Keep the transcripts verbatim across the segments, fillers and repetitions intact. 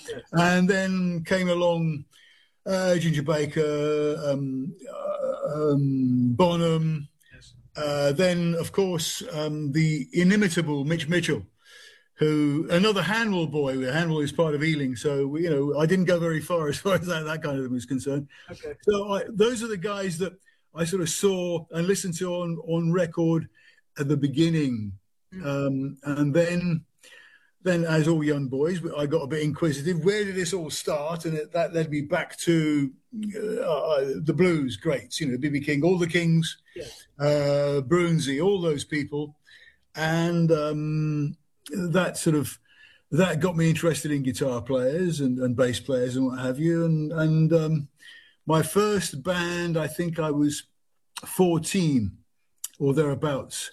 Yes. And then came along uh, Ginger Baker, um, uh, um, Bonham, Yes. uh, then, of course, um, the inimitable Mitch Mitchell, who another Hanwell boy. Hanwell is part of Ealing, so you know I didn't go very far as far as that, that kind of thing was concerned. Okay. So I, those are the guys that I sort of saw and listened to on on record at the beginning, Mm. um, and then then as all young boys, I got a bit inquisitive. Where did this all start? And it, that led me back to uh, the blues greats, you know, B B King, all the Kings, Yes. uh, Brunsey, all those people, and um, that sort of that got me interested in guitar players and, and bass players and what have you. And and um, my first band, I think I was fourteen or thereabouts,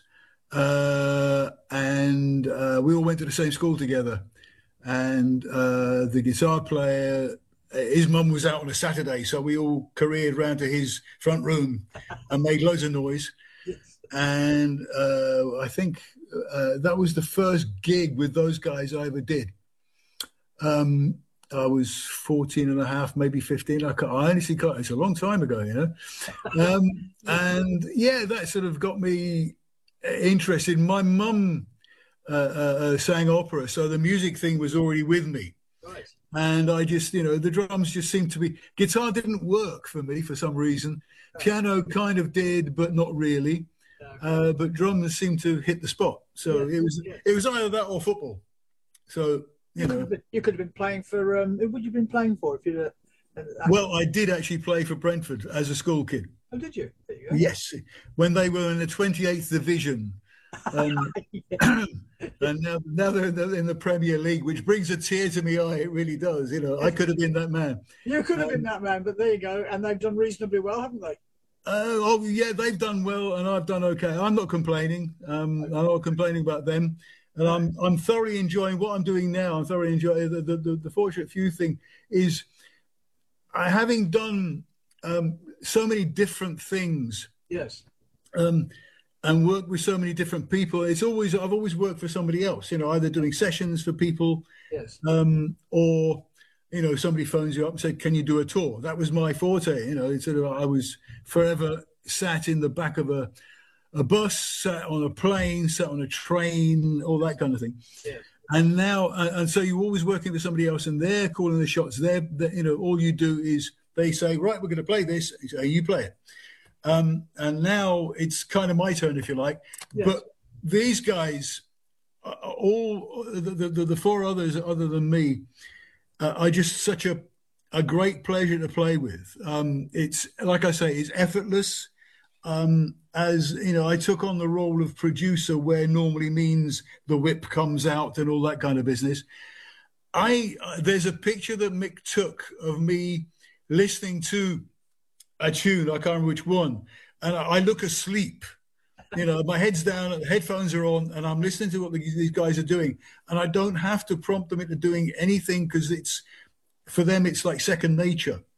uh, and uh, we all went to the same school together. And uh, the guitar player, his mum was out on a Saturday, so we all careered round to his front room and made loads of noise. Yes. And uh, I think uh, that was the first gig with those guys I ever did. Um, I was fourteen and a half, maybe fifteen. I, can't, I honestly can't, it's a long time ago, you know. Um, and yeah, that sort of got me interested. My mum uh, uh, uh, sang opera, so the music thing was already with me. Right. And I just, you know, the drums just seemed to be, guitar didn't work for me for some reason. Piano kind of did, but not really. Uh, but drums seemed to hit the spot. So Yeah, it was yeah. it was either that or football. So, you You could, know, have been, you could have been playing for. Um, who would you have been playing for if you'd? Uh, uh, well, I did actually play for Brentford as a school kid. oh, did you? There you go. Yes, when they were in the twenty-eighth division. Um, Yeah. and now, now they're in the Premier League, which brings a tear to my eye. It really does. You know, I could have been that man. You could have Um, been that man, but there you go. And they've done reasonably well, haven't they? Uh, oh yeah, they've done well, and I've done okay. I'm not complaining. Um, I'm not complaining about them, and I'm I'm thoroughly enjoying what I'm doing now. I'm thoroughly enjoying the the, the, the fortunate few thing is, I having done um, so many different things. Yes. Um, and worked with so many different people. It's always I've always worked for somebody else. You know, either doing sessions for people, Yes. um, or you know, somebody phones you up and said, "Can you do a tour?" That was my forte. You know, it's sort of I was forever sat in the back of a a bus, sat on a plane, sat on a train, all that kind of thing. Yes. And now, and, and so you're always working with somebody else, and they're calling the shots. They're, they're, you know, all you do is they say, "Right, we're going to play this." You say, "You play it." Um, and now it's kind of my turn, if you like. Yes. But these guys, uh, all the, the the four others other than me, uh, are just such a a great pleasure to play with. Um, it's like I say, it's effortless. Um, as you know, I took on the role of producer, where normally means the whip comes out and all that kind of business. I uh, there's a picture that Mick took of me listening to a tune, I can't remember which one, and I, I look asleep. You know, my head's down, the headphones are on, and I'm listening to what the, these guys are doing, and I don't have to prompt them into doing anything because it's for them, it's like second nature.